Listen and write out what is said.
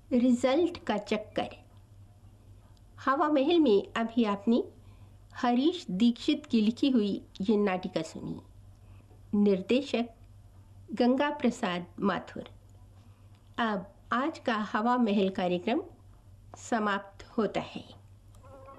Result का चक्कर। हवा महल में अभी आपने हरीश दीक्षित की लिखी हुई ये नाटिका सुनी। निर्देशक गंगा प्रसाद माथुर। अब आज का हवा महल कार्यक्रम समाप्त होता है।